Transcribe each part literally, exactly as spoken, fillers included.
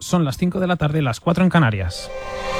Son las cinco de la tarde, las cuatro en Canarias.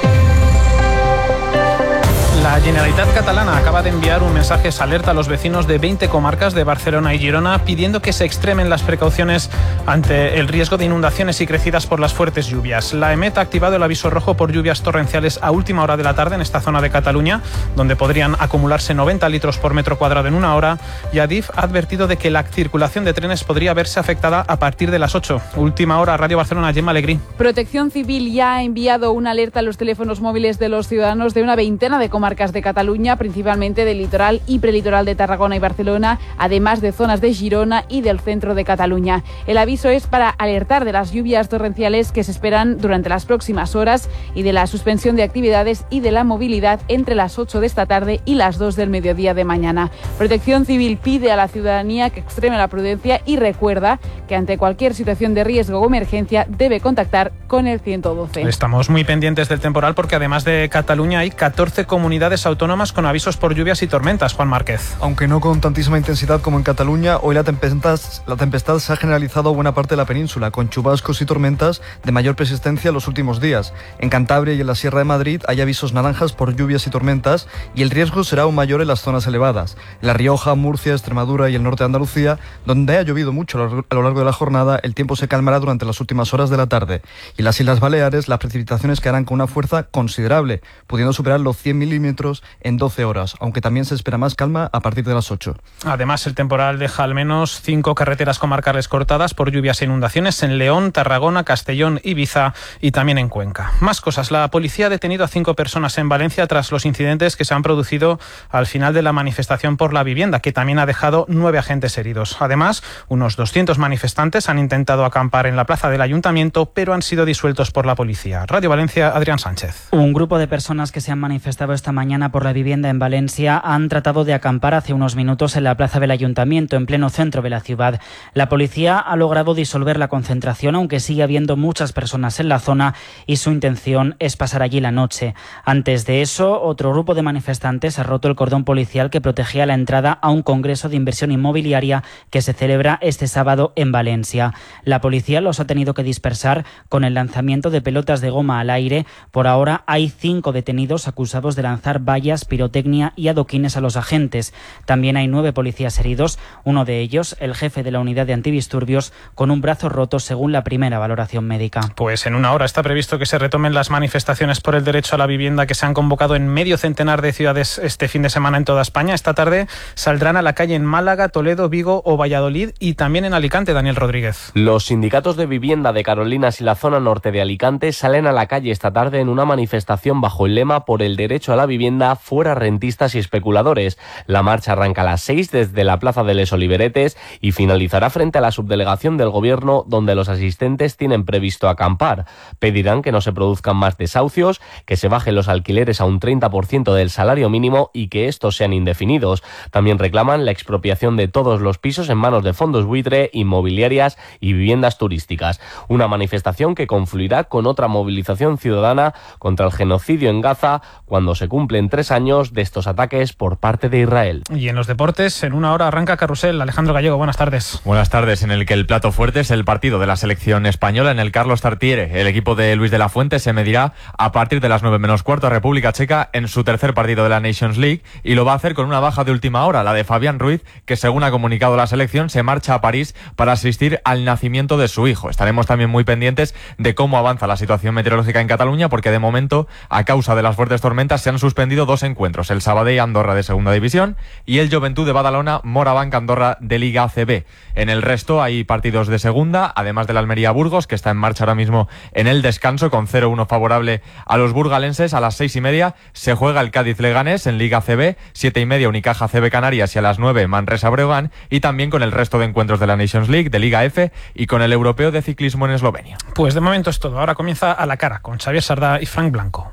La Generalitat catalana acaba de enviar un mensaje de alerta a los vecinos de veinte comarcas de Barcelona y Girona pidiendo que se extremen las precauciones ante el riesgo de inundaciones y crecidas por las fuertes lluvias. La EMET ha activado el aviso rojo por lluvias torrenciales a última hora de la tarde en esta zona de Cataluña, donde podrían acumularse noventa litros por metro cuadrado en una hora, y Adif ha advertido de que la circulación de trenes podría verse afectada a partir de las ocho. Última hora, Radio Barcelona, Gemma Alegrí. Protección Civil ya ha enviado una alerta a los teléfonos móviles de los ciudadanos de una veintena de comarcas de Cataluña, principalmente del litoral y prelitoral de Tarragona y Barcelona, además de zonas de Girona y del centro de Cataluña. El aviso es para alertar de las lluvias torrenciales que se esperan durante las próximas horas y de la suspensión de actividades y de la movilidad entre las ocho de esta tarde y las dos del mediodía de mañana. Protección Civil pide a la ciudadanía que extreme la prudencia y recuerda que ante cualquier situación de riesgo o emergencia debe contactar con el ciento doce. Estamos muy pendientes del temporal porque además de Cataluña hay catorce comunidades autónomas con avisos por lluvias y tormentas. Juan Márquez. Aunque no con tantísima intensidad como en Cataluña, hoy la tempestad, la tempestad se ha generalizado a buena parte de la península, con chubascos y tormentas de mayor persistencia en los últimos días. En Cantabria y en la Sierra de Madrid hay avisos naranjas por lluvias y tormentas y el riesgo será aún mayor en las zonas elevadas. En La Rioja, Murcia, Extremadura y el norte de Andalucía, donde ha llovido mucho a lo largo de la jornada, el tiempo se calmará durante las últimas horas de la tarde. Y en las Islas Baleares, las precipitaciones caerán con una fuerza considerable, pudiendo superar los cien milímetros en doce horas, aunque también se espera más calma a partir de las ocho. Además, el temporal deja al menos cinco carreteras comarcales cortadas por lluvias e inundaciones en León, Tarragona, Castellón, Ibiza y también en Cuenca. Más cosas. La policía ha detenido a cinco personas en Valencia tras los incidentes que se han producido al final de la manifestación por la vivienda, que también ha dejado nueve agentes heridos. Además, unos doscientos manifestantes han intentado acampar en la plaza del Ayuntamiento, pero han sido disueltos por la policía. Radio Valencia, Adrián Sánchez. Un grupo de personas que se han manifestado esta mañana por la vivienda en Valencia han tratado de acampar hace unos minutos en la plaza del Ayuntamiento, en pleno centro de la ciudad. La policía ha logrado disolver la concentración, aunque sigue habiendo muchas personas en la zona y su intención es pasar allí la noche. Antes de eso, otro grupo de manifestantes ha roto el cordón policial que protegía la entrada a un congreso de inversión inmobiliaria que se celebra este sábado en Valencia. La policía los ha tenido que dispersar con el lanzamiento de pelotas de goma al aire. Por ahora hay cinco detenidos acusados de lanzar vallas, pirotecnia y adoquines a los agentes. También hay nueve policías heridos, uno de ellos, el jefe de la unidad de antidisturbios, con un brazo roto según la primera valoración médica. Pues en una hora está previsto que se retomen las manifestaciones por el derecho a la vivienda que se han convocado en medio centenar de ciudades este fin de semana en toda España. Esta tarde saldrán a la calle en Málaga, Toledo, Vigo o Valladolid y también en Alicante. Daniel Rodríguez. Los sindicatos de vivienda de Carolinas y la zona norte de Alicante salen a la calle esta tarde en una manifestación bajo el lema por el derecho a la vivienda, fuera rentistas y especuladores. La marcha arranca a las seis desde la Plaza de Les Oliveretes y finalizará frente a la subdelegación del Gobierno, donde los asistentes tienen previsto acampar. Pedirán que no se produzcan más desahucios, que se bajen los alquileres a un treinta por ciento del salario mínimo y que estos sean indefinidos. También reclaman la expropiación de todos los pisos en manos de fondos buitre, inmobiliarias y viviendas turísticas. Una manifestación que confluirá con otra movilización ciudadana contra el genocidio en Gaza cuando se cumplen tres años de estos ataques por parte de Israel. Y en los deportes, en una hora arranca Carrusel. Alejandro Gallego, buenas tardes. Buenas tardes, en el que el plato fuerte es el partido de la selección española en el Carlos Tartiere. El equipo de Luis de la Fuente se medirá a partir de las nueve menos cuarto a República Checa en su tercer partido de la Nations League y lo va a hacer con una baja de última hora, la de Fabián Ruiz, que según ha comunicado la selección se marcha a París para asistir al nacimiento de su hijo. Estaremos también muy pendientes de cómo avanza la situación meteorológica en Cataluña, porque de momento, a causa de las fuertes tormentas, se han suspendido dos encuentros, el Sabadell Andorra de Segunda División y el Joventut de Badalona Morabanc Andorra de Liga A C B. En el resto hay partidos de segunda, además del Almería Burgos, que está en marcha ahora mismo en el descanso con cero uno favorable a los burgalenses. A las seis y media se juega el Cádiz Leganés en Liga C B, siete y media Unicaja C B Canarias y a las nueve Manresa Breogán, y también con el resto de encuentros de la Nations League, de Liga F y con el Europeo de Ciclismo en Eslovenia. Pues de momento es todo. Ahora comienza A la Cara con Xavier Sardá y Frank Blanco.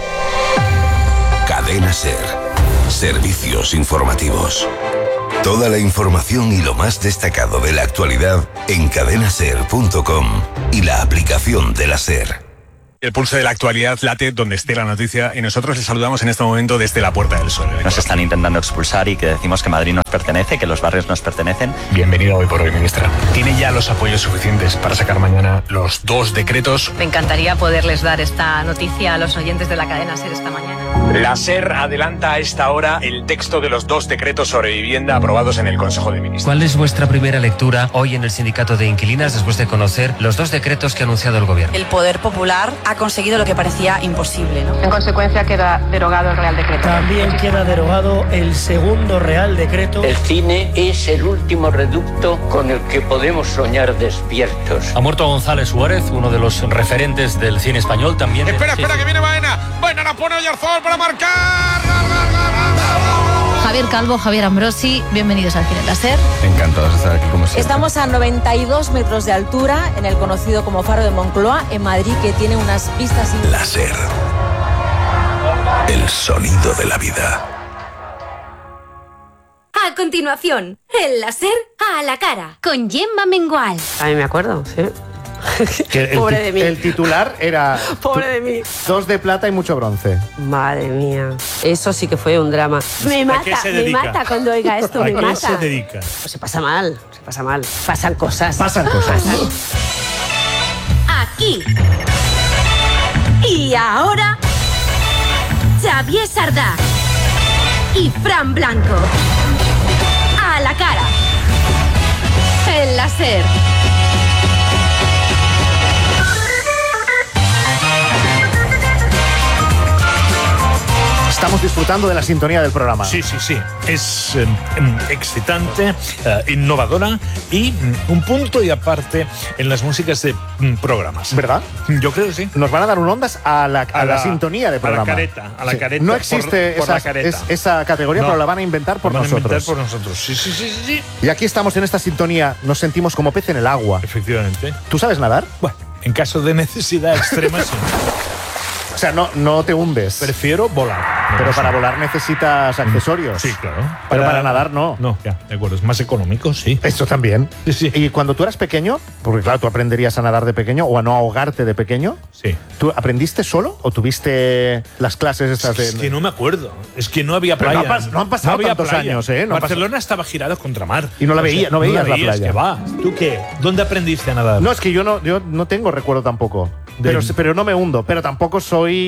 Cadena SER. Servicios informativos. Toda la información y lo más destacado de la actualidad en cadena ser punto com y la aplicación de la SER. El pulso de la actualidad late donde esté la noticia y nosotros les saludamos en este momento desde la Puerta del Sol. Nos están intentando expulsar y que decimos que Madrid nos pertenece, que los barrios nos pertenecen. Bienvenida Hoy por Hoy, ministra. ¿Tiene ya los apoyos suficientes para sacar mañana los dos decretos? Me encantaría poderles dar esta noticia a los oyentes de la cadena SER esta mañana. La SER adelanta a esta hora el texto de los dos decretos sobre vivienda aprobados en el Consejo de Ministros. ¿Cuál es vuestra primera lectura hoy en el Sindicato de Inquilinas después de conocer los dos decretos que ha anunciado el Gobierno? El Poder Popular ha conseguido lo que parecía imposible, ¿no? En consecuencia queda derogado el Real Decreto. También queda derogado el segundo Real Decreto. El cine es el último reducto con el que podemos soñar despiertos. Ha muerto González Suárez, uno de los referentes del cine español también. Espera, espera, sí. que viene Baena. Baena la pone Oyarzabal para marcar. Javier Calvo, Javier Ambrosi, bienvenidos al Cine La SER. Encantados de estar aquí como siempre. Estamos a noventa y dos metros de altura en el conocido como Faro de Moncloa, en Madrid, que tiene unas vistas... La SER. El sonido de la vida. A continuación, el La SER a la cara, con Gemma Mengual. A mí me acuerdo, sí. Que el, Pobre ti- de mí. El titular era... Pobre de mí. Dos de plata y mucho bronce. Madre mía. Eso sí que fue un drama. Me mata, me mata cuando oiga esto, me mata. ¿A qué se dedica? Pues se pasa mal, se pasa mal. Pasan cosas. Pasan cosas. Pasan. Aquí. Y ahora, Xavier Sardá y Fran Blanco. A la cara. El La SER. Estamos disfrutando de la sintonía del programa. Sí, sí, sí. Es eh, excitante, eh, innovadora y mm, un punto y aparte en las músicas de mm, programas. ¿Verdad? Yo creo que sí. Nos van a dar un ondas a la, a A la, la- sintonía de a la programa. careta, a la Sí. careta No por- existe por esa, la careta. es- esa categoría, No. pero la van a inventar por Van a nosotros. inventar por nosotros. Sí, sí, sí, sí, sí. Y aquí estamos en esta sintonía, nos sentimos como pez en el agua. Efectivamente. ¿Tú sabes nadar? Bueno, en caso de necesidad extrema, sí. O sea, no, no te hundes. Prefiero volar. Pero para volar necesitas accesorios. Sí, claro. Pero para nadar no. No, ya, de acuerdo. Es más económico, sí. Esto también. Sí, sí. Y cuando tú eras pequeño, porque claro, tú aprenderías a nadar de pequeño o a no ahogarte de pequeño. Sí. ¿Tú aprendiste solo o tuviste las clases estas de...? Es que no me acuerdo. Es que no había Pero playa. no han pas- no han pasado había tantos playa. años, ¿eh? No han Barcelona estaba girado contra mar. Y no la O veía- sea, no veías la veías, playa. que va. ¿Tú qué? ¿Dónde aprendiste a nadar? No, es que yo no, yo no tengo recuerdo tampoco. Pero, pero no me hundo. Pero tampoco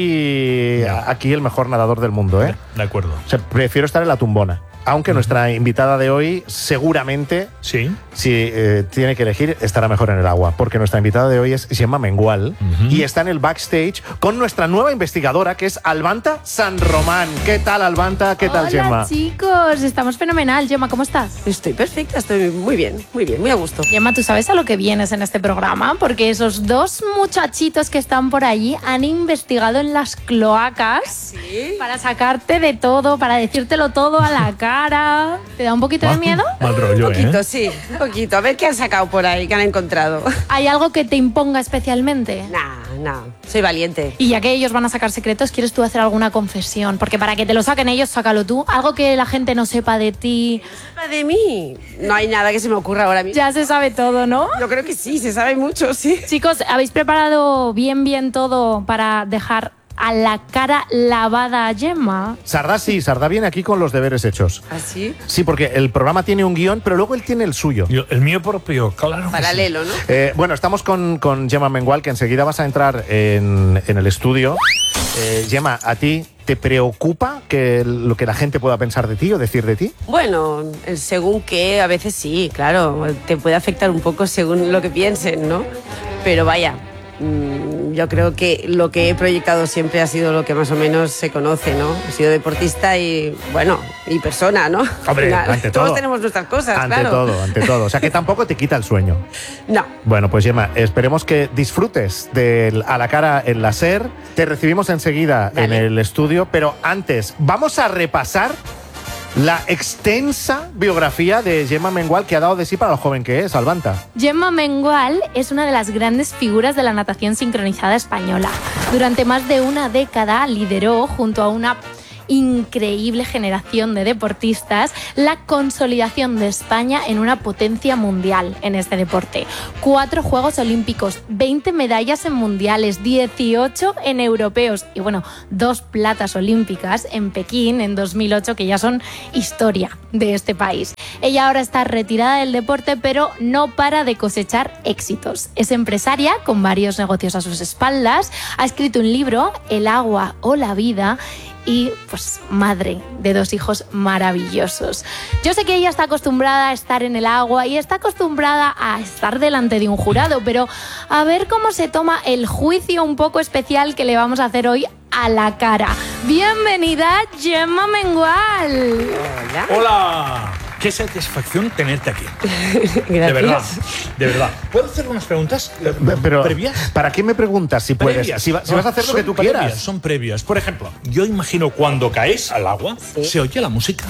soy aquí el mejor nadador del mundo, ¿eh? De acuerdo. O sea, prefiero estar en la tumbona. Aunque nuestra invitada de hoy seguramente, sí. si eh, tiene que elegir, estará mejor en el agua. Porque nuestra invitada de hoy es Gemma Mengual y está en el backstage con nuestra nueva investigadora, que es Albanta San Román. ¿Qué tal, Albanta? ¿Qué tal, Gemma? Hola, chicos. Estamos fenomenal. Gemma, ¿cómo estás? Estoy perfecta, estoy muy bien, muy bien, muy a gusto. Gemma, ¿tú sabes a lo que vienes en este programa? Porque esos dos muchachitos que están por allí han investigado en las cloacas para sacarte de todo, para decírtelo todo a la cara. ¿Te da un poquito de miedo? Mal rollo, Un poquito, ¿eh? sí, un poquito. A ver qué han sacado por ahí, qué han encontrado. ¿Hay algo que te imponga especialmente? Nah, nah, soy valiente. Y ya que ellos van a sacar secretos, ¿quieres tú hacer alguna confesión? Porque para que te lo saquen ellos, sácalo tú. Algo que la gente no sepa de ti. ¿Sepa de mí? No hay nada que se me ocurra ahora mismo. Ya se sabe todo, ¿no? Yo creo que sí, se sabe mucho, sí. Chicos, ¿habéis preparado bien, bien todo para dejar a la cara lavada a Gemma? Sardá sí, Sardá viene aquí con los deberes hechos. ¿Ah, sí? Sí, porque el programa tiene un guión, pero luego él tiene el suyo. Yo- el mío propio, claro. que Paralelo, ¿no? Eh, bueno, estamos con, con Gemma Mengual, que enseguida vas a entrar en, en el estudio. Eh, Gemma, ¿a ti te preocupa que lo que la gente pueda pensar de ti o decir de ti? Bueno, eh, según qué, a veces sí, claro, te puede afectar un poco según lo que piensen, ¿no? Pero vaya, mm, yo creo que lo que he proyectado siempre ha sido lo que más o menos se conoce, ¿no? He sido deportista y, bueno, y persona, ¿no? Hombre, Al final, ante todo. Todos tenemos nuestras cosas, Ante claro. todo, ante todo. O sea, que tampoco te quita el sueño. No. Bueno, pues Gemma, esperemos que disfrutes del A la Cara en la SER. Te recibimos enseguida en el estudio, pero antes vamos a repasar la extensa biografía de Gemma Mengual que ha dado de sí para lo joven que es, Albanta. Gemma Mengual es una de las grandes figuras de la natación sincronizada española. Durante más de una década lideró, junto a una increíble generación de deportistas, la consolidación de España en una potencia mundial en este deporte. Cuatro Juegos Olímpicos, veinte medallas en mundiales, dieciocho en europeos y bueno, dos platas olímpicas en Pekín en dos mil ocho, que ya son historia de este país. Ella ahora está retirada del deporte, pero no para de cosechar éxitos. Es empresaria con varios negocios a sus espaldas, ha escrito un libro, El agua o la vida, y pues madre de dos hijos maravillosos. Yo sé que ella está acostumbrada a estar en el agua y está acostumbrada a estar delante de un jurado, pero a ver cómo se toma el juicio un poco especial que le vamos a hacer hoy a la cara. Bienvenida, Gemma Mengual. Hola. Hola. Qué satisfacción tenerte aquí. Gracias. De verdad, de verdad. ¿Puedo hacer unas preguntas Pero, previas? ¿para qué me preguntas si puedes? Previas. Si, va- si No, vas a hacer lo son que tú previas, quieras. Son previas. Por ejemplo, yo imagino cuando caes al agua, Sí. ¿se oye la música?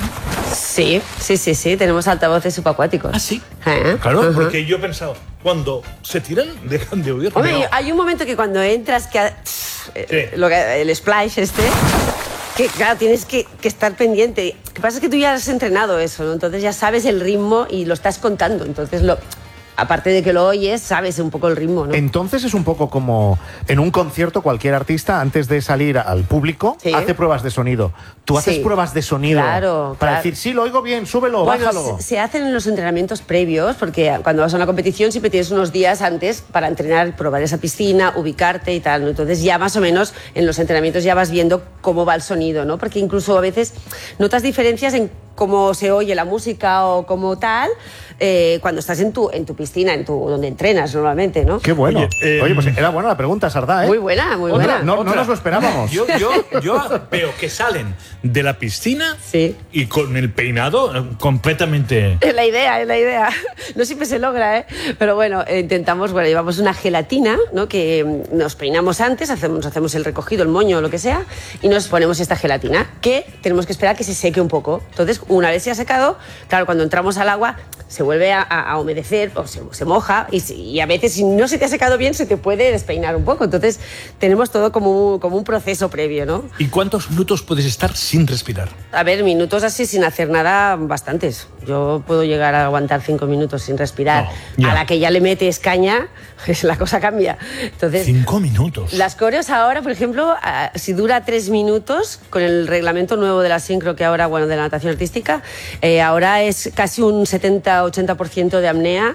Sí, sí, sí, sí, tenemos altavoces subacuáticos. ¿Ah, sí? ¿Eh? Claro, Ajá. porque yo he pensado, cuando se tiran, dejan de oír. Hombre, No. hay un momento que cuando entras, que, ha- eh, lo que el splash este, que claro, tienes que, que estar pendiente. Lo que pasa es que tú ya has entrenado eso, ¿no? Entonces ya sabes el ritmo y lo estás contando. Entonces, lo, aparte de que lo oyes, sabes un poco el ritmo, ¿no? Entonces es un poco como en un concierto cualquier artista antes de salir al público Sí. hace pruebas de sonido. Tú haces Sí. pruebas de sonido Claro, para claro. decir, sí, lo oigo bien, súbelo, Bueno, bájalo. se, se hacen en los entrenamientos previos, porque cuando vas a una competición siempre tienes unos días antes para entrenar, probar esa piscina, ubicarte y tal, ¿no? Entonces ya más o menos en los entrenamientos ya vas viendo cómo va el sonido, ¿no? Porque incluso a veces notas diferencias en cómo se oye la música o cómo tal, eh, cuando estás en tu, en tu piscina, en tu, donde entrenas normalmente, ¿no? Qué bueno. Oye, Oye, eh, pues era buena la pregunta, Sardá, ¿eh? Muy buena, muy Otra, buena. No, no Otra. nos lo esperábamos. Yo, yo, yo veo que salen de la piscina Sí. y con el peinado eh, completamente... Es la idea, es la idea. No siempre se logra, ¿eh? Pero bueno, eh, intentamos, bueno, llevamos una gelatina, ¿no? Que mm, nos peinamos antes, hacemos, hacemos el recogido, el moño o lo que sea, y nos ponemos esta gelatina, que tenemos que esperar que se seque un poco. Entonces, una vez se ha secado, claro, cuando entramos al agua, se vuelve a, a humedecer o se, se moja, y, si- y a veces, si no se te ha secado bien, se te puede despeinar un poco. Entonces, tenemos todo como un, como un proceso previo, ¿no? ¿Y cuántos minutos puedes estar sin respirar? A ver, minutos así sin hacer nada, bastantes. Yo puedo llegar a aguantar cinco minutos sin respirar. No, ya. A la que ya le metes caña, la cosa cambia. Entonces, Cinco minutos. las coreos ahora, por ejemplo, ah, si dura tres minutos, con el reglamento nuevo de la sincro, que ahora, bueno, de la natación artística, eh, ahora es casi un setenta ochenta por ciento de apnea.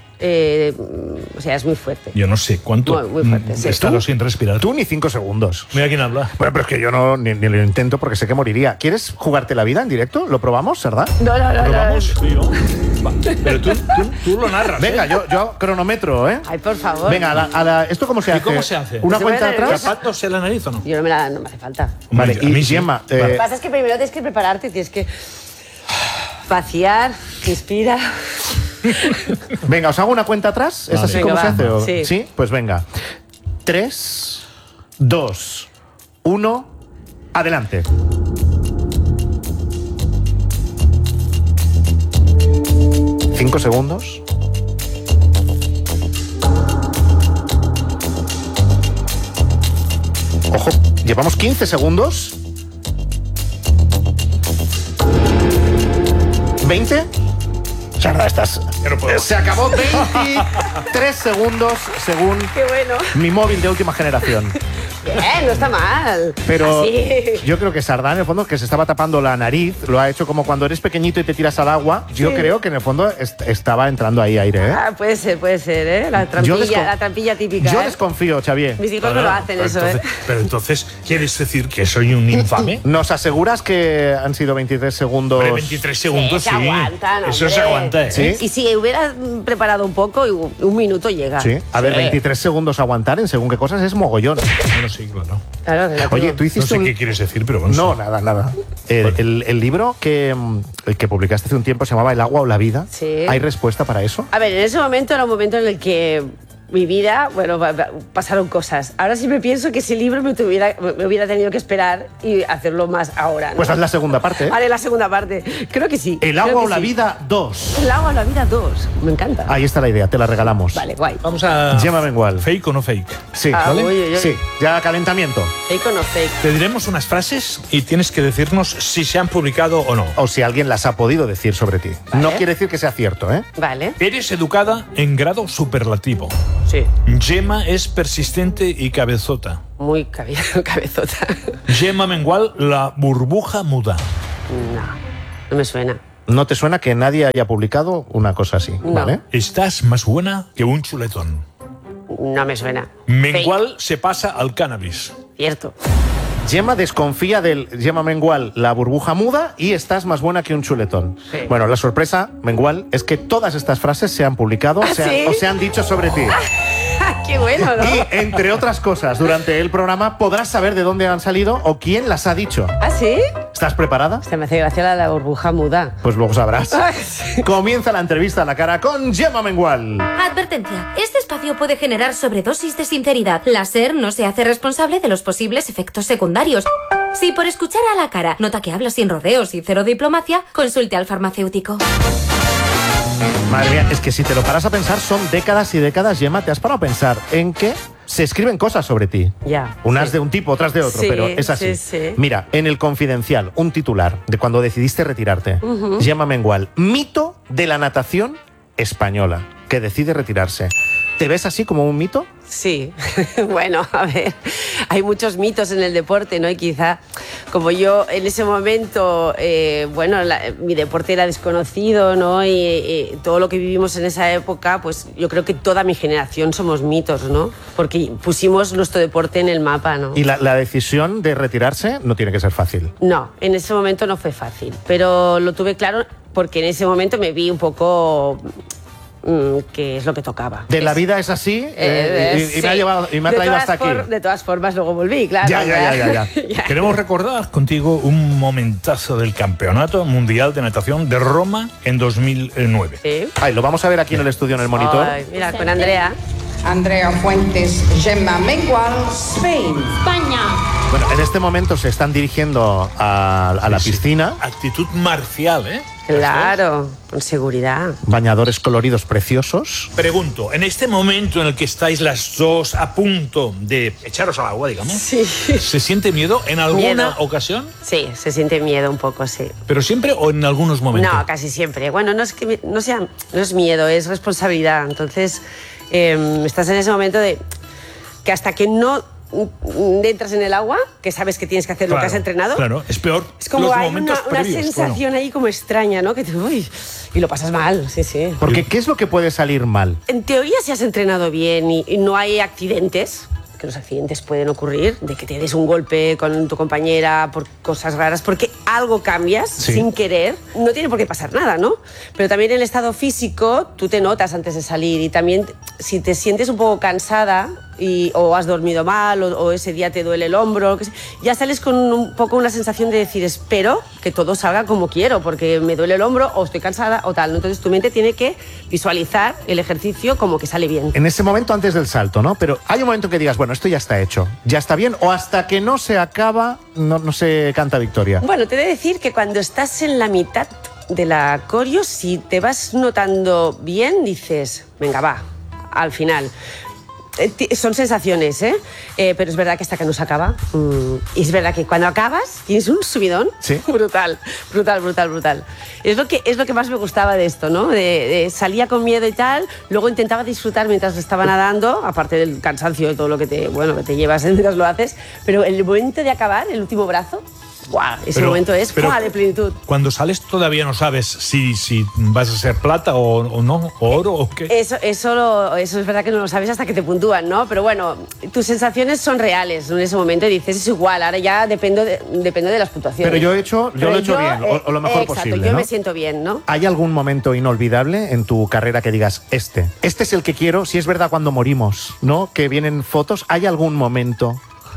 Eh, o sea, es muy fuerte. Yo no sé cuánto. Muy- muy fuerte, mm, sí. Estarlo ¿Tú? sin respirar. Tú ni cinco segundos. Mira quién habla. Bueno, pero es que yo no ni, ni lo intento porque sé que moriría. ¿Quieres jugarte la vida en directo? ¿Lo probamos, Sardá? No, no, no. ¿Pero no. vamos? Sí, ¿no? Va. Pero tú, tú, tú lo narras. Venga, ¿eh? yo, yo cronometro, ¿eh? Ay, por favor. Venga, a la- a la- ¿esto cómo se ¿Y hace? cómo se hace? ¿Una ¿Se cuenta puede atrás? ¿Tapándose la nariz o no? Yo no me, la, no me hace falta. Vale, Hombre, a y mí sí. Gemma, Vale. eh, Lo que pasa es que primero tienes que prepararte, tienes que vaciar, inspira. venga, ¿os hago una cuenta atrás? ¿Es Vale. así Venga, como se va. hace? o- Sí. ¿Sí? Pues venga. Tres, dos, uno, adelante. Cinco segundos. Ojo, llevamos quince segundos. ¿veinte? Sardá, estás. Yo no puedo. Se acabó veintitrés segundos según Qué bueno. mi móvil de última generación. Bien, no está mal. Pero Así. yo creo que Sardá, en el fondo, que se estaba tapando la nariz, lo ha hecho como cuando eres pequeñito y te tiras al agua. Yo Sí. creo que en el fondo est- estaba entrando ahí aire, ¿eh? Ah, puede ser, puede ser, ¿eh? La trampilla, descon- la trampilla típica. Yo ¿eh? desconfío, Xavier. Mis hijos No, no lo no, hacen pero eso, entonces, ¿eh? Pero entonces, ¿quieres decir que soy un infame? ¿Nos aseguras que han sido veintitrés segundos? Hombre, veintitrés segundos, se sí. aguantan, Eso se hombre. aguanta, ¿eh? Sí. Y si hubieras mm, preparado un poco, un un minuto llega. Sí. A ver, Sí. veintitrés segundos aguantar en según qué cosas es mogollón. Bueno, sí, claro. Claro, relativo. Oye, tú No hiciste sé un... qué quieres decir, pero bueno. No, sí. nada, nada. El, el- el libro que, mm, el que publicaste hace un tiempo se llamaba El agua o la vida. Sí. ¿Hay respuesta para eso? A ver, en ese momento era un momento en el que mi vida, bueno, pasaron cosas. Ahora siempre pienso que ese libro me, tuviera, me hubiera tenido que esperar y hacerlo más ahora, ¿no? Pues haz la segunda parte. ¿eh? Haré la segunda parte. Creo que sí. El agua o la sí. vida dos. El agua o la vida dos. Me encanta. Ahí está la idea, te la regalamos. Vale, guay. Vamos a... Gemma Mengual. ¿Fake o no fake? Sí, Ah, ¿vale? uy, uy, uy. Sí, ya calentamiento. Fake o no fake. Te diremos unas frases y tienes que decirnos si se han publicado o no. O si alguien las ha podido decir sobre ti. Vale. No quiere decir que sea cierto, ¿eh? Vale. Eres educada en grado superlativo. Sí. Gemma es persistente y cabezota. Muy cabe cabezota. Gemma Mengual, la burbuja muda. No, no me suena. ¿No te suena que nadie haya publicado una cosa así? No. ¿Vale? Estás más buena que un chuletón. No me suena. Mengual se pasa al cannabis. Cierto. Gemma desconfía del Gemma Mengual, la burbuja muda, y estás más buena que un chuletón. Sí. Bueno, la sorpresa, Mengual, es que todas estas frases se han publicado ¿Ah, se han- sí? o se han dicho sobre ti. Qué bueno, ¿no? Y, entre otras cosas, durante el programa podrás saber de dónde han salido o quién las ha dicho. ¿Ah, sí? ¿Estás preparada? Se me hace gracia la de la burbuja muda. Pues luego sabrás. Ay, sí. Comienza la entrevista a la cara con Gemma Mengual. Advertencia. Este espacio puede generar sobredosis de sinceridad. La SER no se hace responsable de los posibles efectos secundarios. Si por escuchar a la cara nota que habla sin rodeos y cero diplomacia, consulte al farmacéutico. Madre mía, es que si te lo paras a pensar, son décadas y décadas, Gemma. ¿Te has parado a pensar en que se escriben cosas sobre ti? Ya. Unas sí. de un tipo, otras de otro, Sí, pero es así. sí, sí. Mira, en El Confidencial, un titular de cuando decidiste retirarte. Ujú. Gemma Mengual, mito de la natación española, que decide retirarse. ¿Te ves así como un mito? Sí, bueno, a ver, hay muchos mitos en el deporte, ¿no? Y quizá, como yo en ese momento, eh, bueno, la- mi deporte era desconocido, ¿no? Y, y todo lo que vivimos en esa época, pues yo creo que toda mi generación somos mitos, ¿no? Porque pusimos nuestro deporte en el mapa, ¿no? Y la, la decisión de retirarse no tiene que ser fácil. No, en ese momento no fue fácil, pero lo tuve claro porque en ese momento me vi un poco mm, que es lo que tocaba. De la Es- vida es así eh, Eh, y, y sí. me ha, llevado, y me ha De traído todas hasta aquí. for- De todas formas, luego volví, claro. Ya, ya, ya, ya, ya. Queremos recordar contigo un momentazo del Campeonato Mundial de Natación de Roma en dos mil nueve. Sí. Ay, lo vamos a ver aquí en el estudio, en el monitor. Ay, mira, con Andrea. Andrea Fuentes, Gemma Mengual, Spain. España. Bueno, en este momento se están dirigiendo a, a la Sí, sí. piscina. Actitud marcial, ¿eh? Claro, con seguridad. Bañadores coloridos preciosos. Pregunto, en este momento en el que estáis las dos a punto de echaros al agua, digamos, Sí. ¿se siente miedo en alguna Miedo. ocasión? Sí, se siente miedo un poco, sí. ¿Pero siempre o en algunos momentos? No, casi siempre. Bueno, no es que me- no sea, no es miedo, es responsabilidad. Entonces, eh, estás en ese momento de que hasta que no mm, entras en el agua, que sabes que tienes que hacer lo que has entrenado. Claro, es peor. Es como los hay una, momentos una previos, sensación ahí como extraña, ¿no? Que te, uy, y lo pasas mal, sí, sí. Porque ¿qué es lo que puede salir mal? En teoría, si has entrenado bien y, y no hay accidentes, que los accidentes pueden ocurrir, de que te des un golpe con tu compañera por cosas raras, porque algo cambias Sí. sin querer, no tiene por qué pasar nada, ¿no? Pero también el estado físico, tú te notas antes de salir y también si te sientes un poco cansada y, o has dormido mal o, o ese día te duele el hombro, lo que sea, ya sales con un poco una sensación de decir, espero que todo salga como quiero, porque me duele el hombro o estoy cansada o tal, ¿no? Entonces tu mente tiene que visualizar el ejercicio como que sale bien. En ese momento antes del salto, ¿no? Pero hay un momento que digas, bueno, esto ya está hecho, ya está bien, o hasta que no se acaba, no, no se canta victoria. Bueno, te he de decir que cuando estás en la mitad de la coreo, si te vas notando bien, dices, venga, va, al final. Eh, ti- Son sensaciones, ¿eh? Eh, Pero es verdad que hasta que no se acaba. mm, y es verdad que cuando acabas tienes un subidón Sí. brutal, brutal, brutal, brutal. Es lo que, es lo que más me gustaba de esto, ¿no? De, de salía con miedo y tal, luego intentaba disfrutar mientras estaba nadando, aparte del cansancio y todo lo que te, bueno, que te llevas mientras lo haces, pero el momento de acabar, el último brazo, ¡guau! Ese Pero- momento es pero- ¡guau! De plenitud. Cuando sales todavía no sabes si, si vas a ser plata o, o no, o oro o qué. Eso, eso, lo- eso es verdad que no lo sabes hasta que te puntúan, ¿no? Pero bueno, tus sensaciones son reales, ¿no? En ese momento y dices, es igual, ahora ya dependo de, dependo de las puntuaciones. Pero yo he hecho, yo Pero lo he hecho yo, bien, o, o lo eh, mejor exacto, posible, yo ¿no? me siento bien, ¿no? ¿Hay algún momento inolvidable en tu carrera que digas, este, este es el que quiero? Si es verdad cuando morimos, ¿no? Que vienen fotos, ¿hay algún momento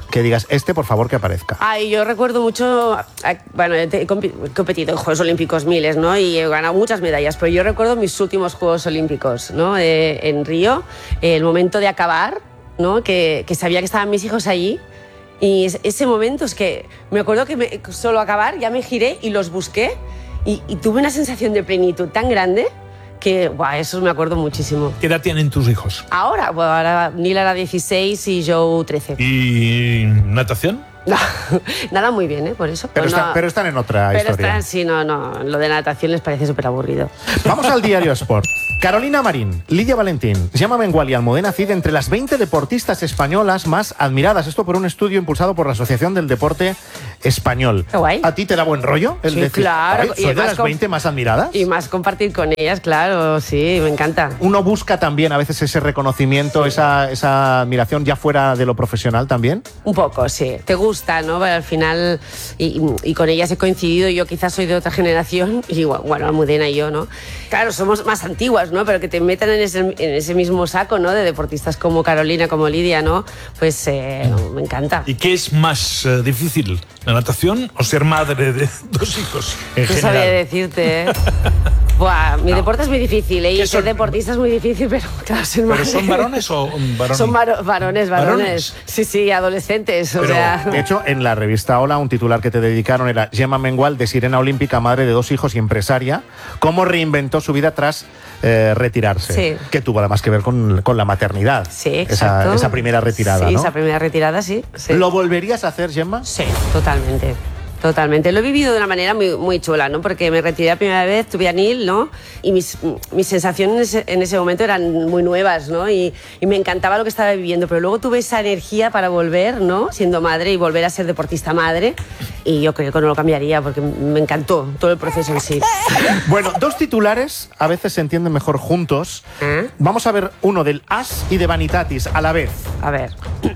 que digas, este por favor que aparezca? Ay, yo recuerdo mucho, bueno, he competido en Juegos Olímpicos miles, ¿no? Y he ganado muchas medallas, pero yo recuerdo mis últimos Juegos Olímpicos, ¿no? Eh, en Río, el momento de acabar, ¿no? Que, que sabía que estaban mis hijos allí. Y ese momento es que me acuerdo que me, solo acabar ya me giré y los busqué y, y tuve una sensación de plenitud tan grande que, guau, eso me acuerdo muchísimo. ¿Qué edad tienen tus hijos? Ahora, bueno, ahora Neil era dieciséis y Joe trece. ¿Y natación? No, nada muy bien, ¿eh? Por eso. Pero, no, está, pero están en otra pero historia. Pero están, sí, no, no. Lo de natación les parece súper aburrido. Vamos al Diario Sport. Carolina Marín, Lidia Valentín, Gemma Mengual y Almudena Cid entre las veinte deportistas españolas más admiradas. Esto por un estudio impulsado por la Asociación del Deporte Español. Qué guay. ¿A ti te da buen rollo el sí, decir, claro. ¿soy de las veinte más admiradas? Y más compartir con ellas, claro, sí, me encanta. Uno busca también a veces ese reconocimiento, sí. esa, esa admiración ya fuera de lo profesional también. Un poco, sí. Te gusta, ¿no? Pero al final, y, y con ellas he coincidido, yo quizás soy de otra generación, y bueno, Almudena y yo, ¿no? Claro, somos más antiguas, ¿no? Pero que te metan en ese, en ese mismo saco, ¿no? De deportistas como Carolina, como Lidia, ¿no? Pues eh, me encanta. ¿Y qué es más uh, difícil, la natación o ser madre de dos hijos? En no general. sabía decirte, ¿eh? Buah, mi no. deporte es muy difícil, ¿eh? Y ser deportista es muy difícil, pero claro, ser madre. ¿Pero son varones o varones? Son varo, varones, varones, varones. Sí, sí, adolescentes. Pero, o sea... De hecho, en la revista Hola, un titular que te dedicaron era Gemma Mengual, de sirena olímpica, madre de dos hijos y empresaria, cómo reinventó su vida tras eh, retirarse. Sí. Que tuvo además que ver con, con la maternidad. Sí, exacto. Esa, esa primera retirada, Sí, ¿no? esa primera retirada, sí, sí. ¿Lo volverías a hacer, Gemma? Sí, totalmente. Totalmente. Lo he vivido de una manera muy, muy chula, ¿no? Porque me retiré la primera vez, tuve a Neil, ¿no? Y mis, mis sensaciones en ese momento eran muy nuevas, ¿no? Y, y me encantaba lo que estaba viviendo. Pero luego tuve esa energía para volver, ¿no? Siendo madre y volver a ser deportista madre. Y yo creo que no lo cambiaría porque me encantó todo el proceso en sí. Bueno, dos titulares a veces se entienden mejor juntos. ¿Eh? Vamos a ver uno del As y de Vanitatis a la vez. A ver.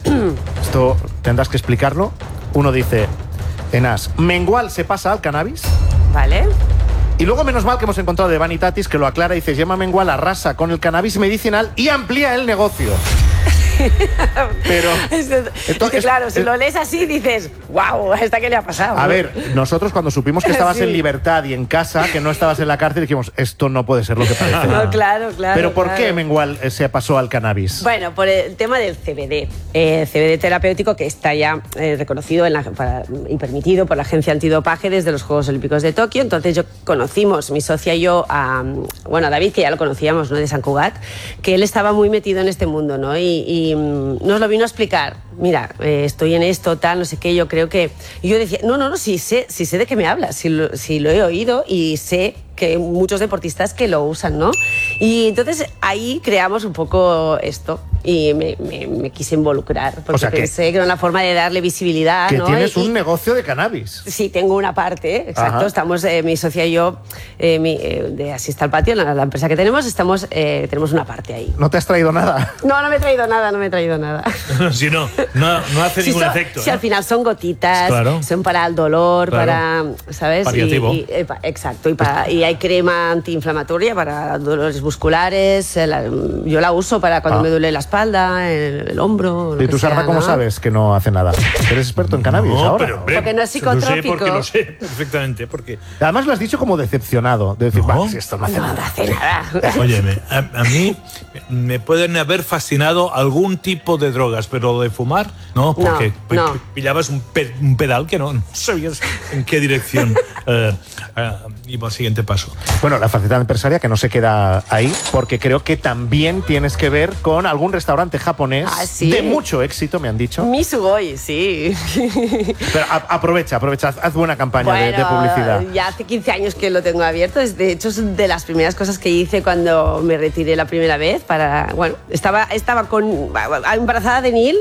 Esto tendrás que explicarlo. Uno dice... En As, Mengual se pasa al cannabis. Vale. Y luego, menos mal que hemos encontrado de Vanitatis, que lo aclara y dice, Gemma Mengual arrasa con el cannabis medicinal y amplía el negocio. Pero es, esto, es que, claro, es, si lo lees así dices, wow, ¿a esta qué le ha pasado? A ¿no? ver, nosotros cuando supimos que estabas sí. en libertad y en casa, que no estabas en la cárcel, dijimos, esto no puede ser lo que parece. No, claro, claro. Pero ¿por claro. qué Mengual se pasó al cannabis? Bueno, por el tema del C B D. El C B D terapéutico que está ya eh, reconocido en la, para, y permitido por la Agencia Antidopaje desde los Juegos Olímpicos de Tokio. Entonces yo conocimos, mi socia y yo, a, bueno, a David, que ya lo conocíamos, ¿no? De San Cugat, que él estaba muy metido en este mundo, ¿no? Y, y nos lo vino a explicar. Mira, eh, estoy en esto, tal, no sé qué, yo creo que... Y yo decía, no, no, no, sí sé, sí sé de qué me hablas, sí lo, sí lo he oído y sé que muchos deportistas que lo usan, ¿no? Y entonces ahí creamos un poco esto y me, me, me quise involucrar porque o sea pensé que, que era una forma de darle visibilidad, que ¿no? tienes y, un negocio de cannabis. Sí, tengo una parte, exacto. Ajá. Estamos, eh, mi socia y yo, eh, mi, eh, de Así está el patio, la, la empresa que tenemos, estamos, eh, tenemos una parte ahí. ¿No te has traído nada? No, no me he traído nada, no me he traído nada. Si no, no, no hace si ningún son, efecto. Si ¿no? al final son gotitas, claro. son para el dolor, claro. para, ¿sabes? Paliativo. Y, y, eh, exacto, y, para, y hay crema antiinflamatoria para dolores musculares, la, yo la uso para cuando ah. me duele la espalda, el, el hombro. ¿Y tú, Sara, cómo ¿no? sabes que no hace nada? ¿Eres experto en cannabis no, ahora? Pero, hombre, porque no es psicotrópico. Lo sé porque lo sé perfectamente. Porque... Además lo has dicho como decepcionado, de decir, no, si esto no hace no, nada. No hace nada. Óyeme, a, a mí me pueden haber fascinado algún tipo de drogas, pero de fumar, no, porque no, no. pillabas un, pe, un pedal que no, no sabías en qué dirección uh, uh, iba al siguiente paso. Bueno, la faceta empresaria que no se queda ahí, porque creo que también tienes que ver con algún restaurante japonés ah, ¿sí? de mucho éxito, me han dicho. Misugoi, sí. Pero a, aprovecha, aprovecha, haz, haz buena campaña bueno, de, de publicidad. Ya hace quince años que lo tengo abierto, de hecho es de las primeras cosas que hice cuando me retiré la primera vez para, bueno, estaba, estaba con, embarazada de Neil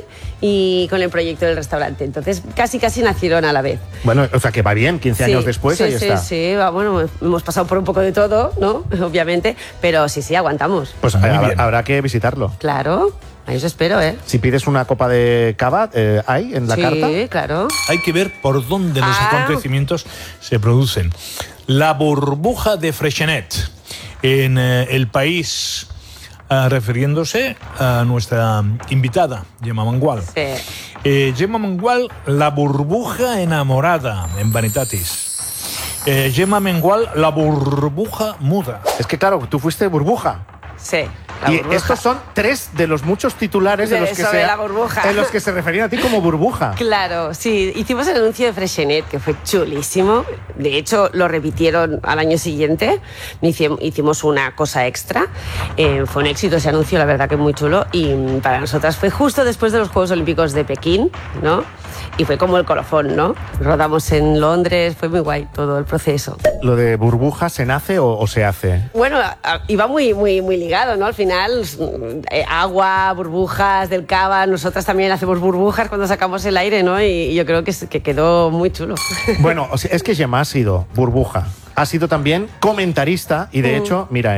y con el proyecto del restaurante, entonces casi casi nacieron a la vez. Bueno, o sea que va bien, quince sí, años después, sí, ahí sí, está. Sí, sí, bueno, hemos pasado por un poco de todo, ¿no? Obviamente, pero sí, sí, aguantamos. Pues habrá, habrá que visitarlo. Claro. Ahí os espero, ¿eh? Si pides una copa de cava, eh, ¿hay en la sí, carta? Sí, claro. Hay que ver por dónde los ah. acontecimientos se producen. La burbuja de Freixenet en eh, El País, uh, refiriéndose a nuestra invitada, Gemma Mengual. Sí. Eh, Gemma Mengual, La burbuja enamorada, en Vanitatis. Eh, Gemma Mengual, La burbuja muda. Es que claro, tú fuiste burbuja. Sí. Y estos son tres de los muchos titulares de, de los que sobre se, la burbuja. en los que se referían a ti como burbuja. Claro, sí. Hicimos el anuncio de Freshenet, que fue chulísimo. De hecho, lo repitieron al año siguiente. Hicimos una cosa extra. Eh, fue un éxito ese anuncio, la verdad que muy chulo. Y para nosotras fue justo después de los Juegos Olímpicos de Pekín, ¿no? Y fue como el colofón, ¿no? Rodamos en Londres, fue muy guay todo el proceso. ¿Lo de burbuja se nace o, o se hace? Bueno, iba muy, muy, muy ligado, ¿no? Al final, eh, agua, burbujas del cava, nosotras también hacemos burbujas cuando sacamos el aire, ¿no? Y, y yo creo que, que quedó muy chulo. Bueno, o sea, es que Gemma ha sido burbuja, ha sido también comentarista y de mm. hecho, mira,